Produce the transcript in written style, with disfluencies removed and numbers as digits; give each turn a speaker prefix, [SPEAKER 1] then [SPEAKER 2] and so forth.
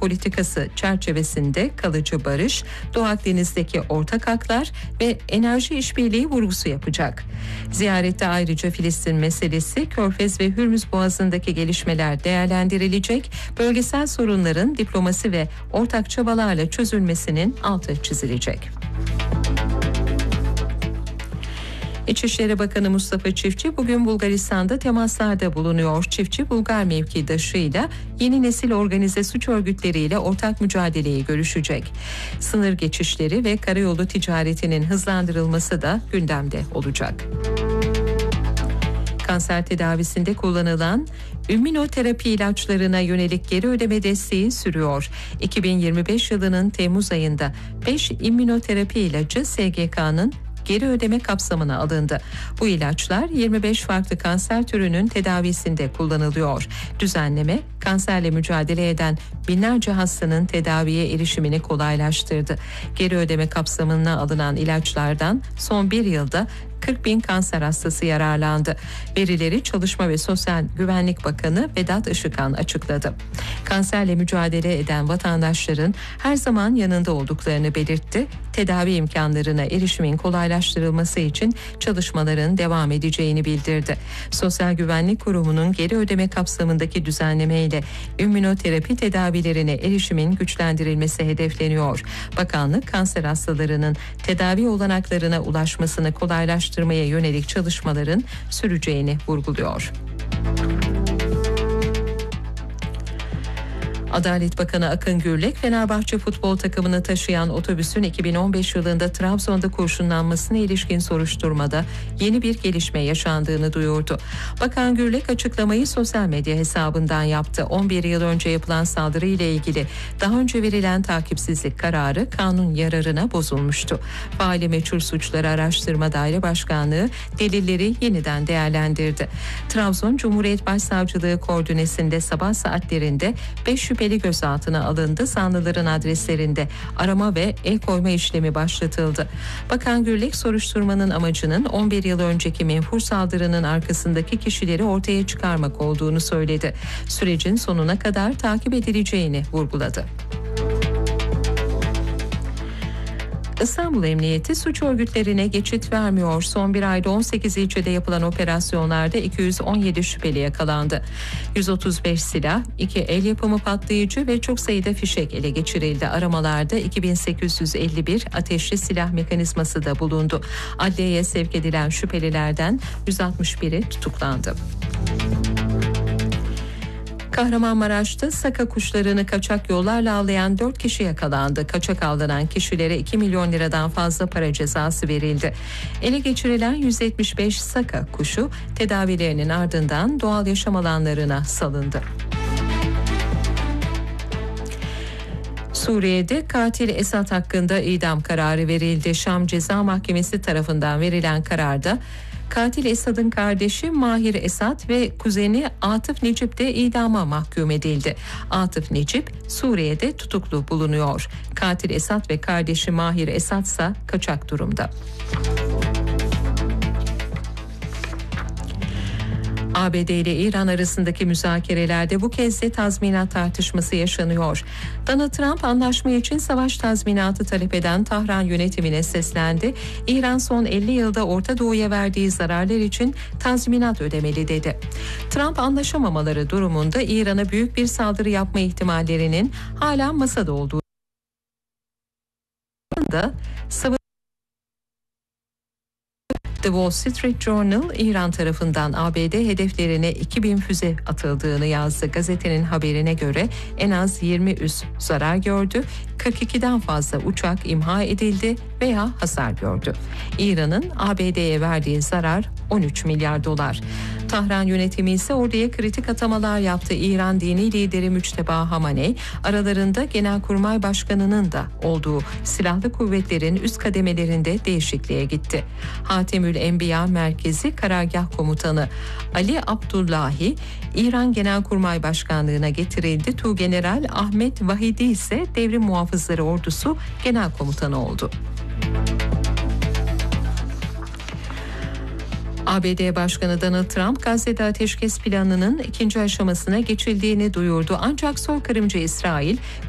[SPEAKER 1] politikası çerçevesinde kalıcı barış, Doğu Akdeniz'deki ortak haklar ve enerji işbirliği vurgusu yapacak. Ziyarette ayrıca Filistin meselesi, Körfez ve Hürmüz Boğazı'ndaki gelişmeler değerlendirilecek, bölgesel sorunların diplomasi ve ortak çabalarla çözülmesinin altı çizilecek. İçişleri Bakanı Mustafa Çiftçi bugün Bulgaristan'da temaslarda bulunuyor. Çiftçi, Bulgar mevkidaşıyla yeni nesil organize suç örgütleriyle ortak mücadeleyi görüşecek. Sınır geçişleri ve karayolu ticaretinin hızlandırılması da gündemde olacak. Kanser tedavisinde kullanılan immunoterapi ilaçlarına yönelik geri ödeme desteği sürüyor. 2025 yılının Temmuz ayında 5 immunoterapi ilacı SGK'nın geri ödeme kapsamına alındı. Bu ilaçlar 25 farklı kanser türünün tedavisinde kullanılıyor. Düzenleme, kanserle mücadele eden binlerce hastanın tedaviye erişimini kolaylaştırdı. Geri ödeme kapsamına alınan ilaçlardan son bir yılda 40 bin kanser hastası yararlandı. Verileri Çalışma ve Sosyal Güvenlik Bakanı Vedat Işıkhan açıkladı. Kanserle mücadele eden vatandaşların her zaman yanında olduklarını belirtti. Tedavi imkanlarına erişimin kolaylaştırılması için çalışmaların devam edeceğini bildirdi. Sosyal Güvenlik Kurumu'nun geri ödeme kapsamındaki düzenlemeyle immünoterapi tedavilerine erişimin güçlendirilmesi hedefleniyor. Bakanlık, kanser hastalarının tedavi olanaklarına ulaşmasını kolaylaştırmaya yönelik çalışmaların süreceğini vurguluyor. Adalet Bakanı Akın Gürlek, Fenerbahçe futbol takımını taşıyan otobüsün 2015 yılında Trabzon'da kurşunlanmasına ilişkin soruşturmada yeni bir gelişme yaşandığını duyurdu. Bakan Gürlek açıklamayı sosyal medya hesabından yaptı. 11 yıl önce yapılan saldırı ile ilgili daha önce verilen takipsizlik kararı kanun yararına bozulmuştu. Faili Meçhul Suçları Araştırma Daire Başkanlığı delilleri yeniden değerlendirdi. Trabzon Cumhuriyet Başsavcılığı koordinesinde sabah saatlerinde 5 şüpheli gözaltına alındı. Zanlıların adreslerinde arama ve el koyma işlemi başlatıldı. Bakan Gürlek, soruşturmanın amacının 11 yıl önceki menfur saldırının arkasındaki kişileri ortaya çıkarmak olduğunu söyledi. Sürecin sonuna kadar takip edileceğini vurguladı. İstanbul Emniyeti suç örgütlerine geçit vermiyor. Son bir ayda 18 ilçede yapılan operasyonlarda 217 şüpheli yakalandı. 135 silah, 2 el yapımı patlayıcı ve çok sayıda fişek ele geçirildi. Aramalarda 2851 ateşli silah mekanizması da bulundu. Adliyeye sevk edilen şüphelilerden 161'i tutuklandı. Kahramanmaraş'ta saka kuşlarını kaçak yollarla avlayan 4 kişi yakalandı. Kaçak avlanan kişilere 2 milyon liradan fazla para cezası verildi. Ele geçirilen 175 saka kuşu tedavilerinin ardından doğal yaşam alanlarına salındı. Suriye'de katil Esad hakkında idam kararı verildi. Şam Ceza Mahkemesi tarafından verilen kararda katil Esad'ın kardeşi Mahir Esad ve kuzeni Atıf Necip de idama mahkum edildi. Atıf Necip Suriye'de tutuklu bulunuyor. Katil Esad ve kardeşi Mahir Esad ise kaçak durumda. ABD ile İran arasındaki müzakerelerde bu kez de tazminat tartışması yaşanıyor. Donald Trump anlaşma için savaş tazminatı talep eden Tahran yönetimine seslendi. İran son 50 yılda Orta Doğu'ya verdiği zararlar için tazminat ödemeli dedi. Trump anlaşamamaları durumunda İran'a büyük bir saldırı yapma ihtimallerinin hala masada olduğunu da The Wall Street Journal, İran tarafından ABD hedeflerine 2000 füze atıldığını yazdı. Gazetenin haberine göre en az 20 üs zarar gördü, 42'den fazla uçak imha edildi veya hasar gördü. İran'ın ABD'ye verdiği zarar 13 milyar dolar. Tahran yönetimi ise orduya kritik atamalar yaptı. İran dini lideri Müçteba Hamaney, aralarında Genelkurmay Başkanı'nın da olduğu silahlı kuvvetlerin üst kademelerinde değişikliğe gitti. Hatemül Enbiya Merkezi Karargah Komutanı Ali Abdullahi, İran Genelkurmay Başkanlığı'na getirildi. Tuğgeneral Ahmet Vahidi ise Devrim Muhafızları Ordusu Genel Komutanı oldu. ABD Başkanı Donald Trump, Gazze'de ateşkes planının ikinci aşamasına geçildiğini duyurdu. Ancak soykırımcı İsrail,